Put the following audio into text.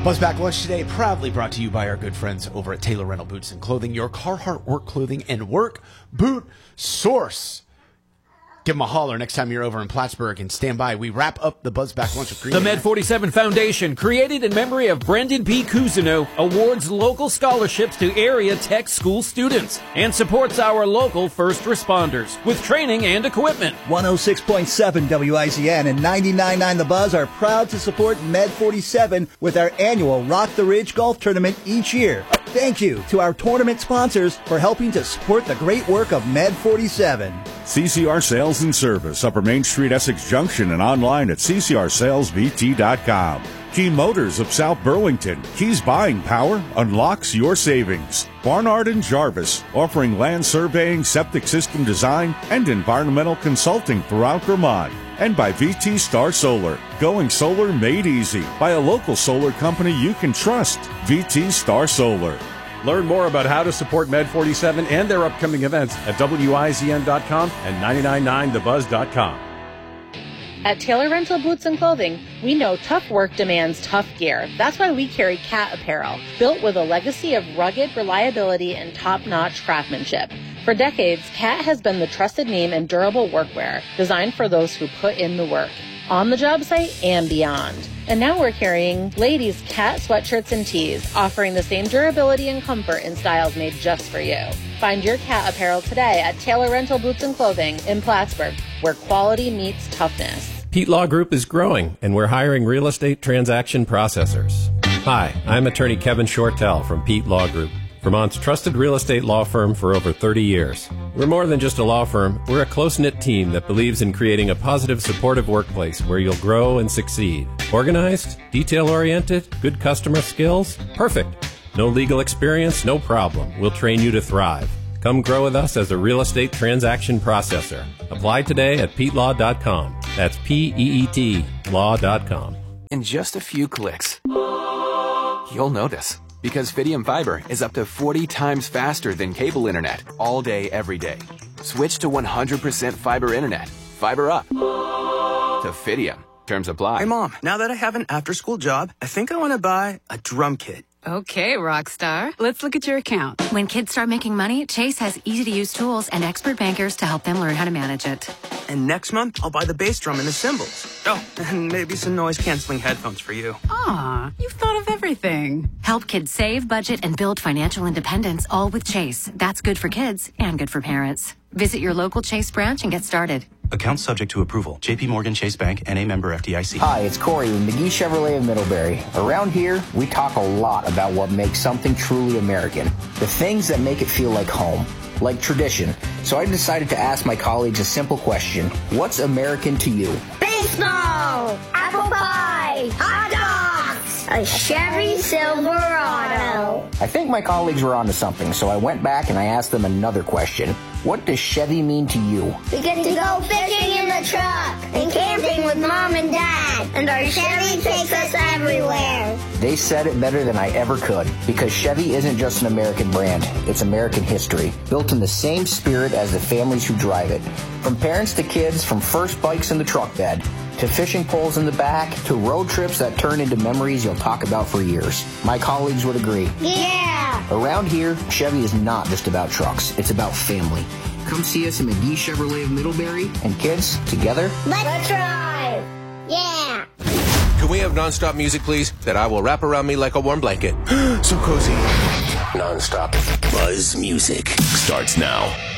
Buzzback Lunch today, proudly brought to you by our good friends over at Taylor Rental Boots and Clothing, your Carhartt work clothing and work boot source. Give them a holler next time you're over in Plattsburgh, and stand by. We wrap up the Buzzback Lunch with Green. The Med 47 Foundation, created in memory of Brendan P. Cousineau, awards local scholarships to area tech school students and supports our local first responders with training and equipment. 106.7 WIZN and 99.9 The Buzz are proud to support Med 47 with our annual Rock the Ridge Golf Tournament each year. Thank you to our tournament sponsors for helping to support the great work of Med 47. CCR Sales and Service, Upper Main Street, Essex Junction, and online at ccrsalesvt.com. Key Motors of South Burlington. Key's buying power unlocks your savings. Barnard and Jarvis, offering land surveying, septic system design, and environmental consulting throughout Vermont. And by VT Star Solar, going solar made easy by a local solar company you can trust. VT Star Solar. Learn more about how to support Med 47 and their upcoming events at WIZN.com and 999thebuzz.com. At Taylor Rental Boots and Clothing, we know tough work demands tough gear. That's why we carry Cat apparel, built with a legacy of rugged reliability and top-notch craftsmanship. For decades, Cat has been the trusted name in durable workwear, designed for those who put in the work, on the job site and beyond. And now we're carrying ladies' Cat sweatshirts and tees, offering the same durability and comfort in styles made just for you. Find your Cat apparel today at Taylor Rental Boots and Clothing in Plattsburgh, where quality meets toughness. Pete Law Group is growing, and we're hiring real estate transaction processors. Hi, I'm attorney Kevin Shortell from Pete Law Group, Vermont's trusted real estate law firm for over 30 years. We're more than just a law firm. We're a close-knit team that believes in creating a positive, supportive workplace where you'll grow and succeed. Organized, detail-oriented, good customer skills? Perfect. No legal experience? No problem. We'll train you to thrive. Come grow with us as a real estate transaction processor. Apply today at PeteLaw.com. That's P-E-E-T law.com. In just a few clicks, you'll notice. Because Fidium Fiber is up to 40 times faster than cable internet all day, every day. Switch to 100% fiber internet. Fiber up to Fidium. Terms apply. Hey, Mom, now that I have an after-school job, I think I want to buy a drum kit. Okay, Rockstar. Let's look at your account. When kids start making money, Chase has easy-to-use tools and expert bankers to help them learn how to manage it. And next month, I'll buy the bass drum and the cymbals. Oh, and maybe some noise-canceling headphones for you. Aw, you've thought of everything. Help kids save, budget, and build financial independence, all with Chase. That's good for kids and good for parents. Visit your local Chase branch and get started. Account subject to approval. J.P. Morgan Chase Bank, N.A. member FDIC. Hi, it's Corey with McGee Chevrolet of Middlebury. Around here, we talk a lot about what makes something truly American. The things that make it feel like home, like tradition. So I decided to ask my colleagues a simple question. What's American to you? Baseball, apple pie, hot dogs, a Chevy Silverado. I think my colleagues were onto something, so I went back and I asked them another question. What does Chevy mean to you? We get to go fishing in the truck and camping with Mom and Dad, and our Chevy takes us everywhere. They said it better than I ever could, because Chevy isn't just an American brand, it's American history, built in the same spirit as the families who drive it. From parents to kids, from first bikes in the truck bed, to fishing poles in the back, to road trips that turn into memories you'll talk about for years. My colleagues would agree. Yeah! Around here, Chevy is not just about trucks, it's about family. Come see us in McGee Chevrolet of Middlebury, and kids, together, let's drive! Yeah! Can we have nonstop music, please? That I will wrap around me like a warm blanket. So cozy. Nonstop Buzz Music starts now.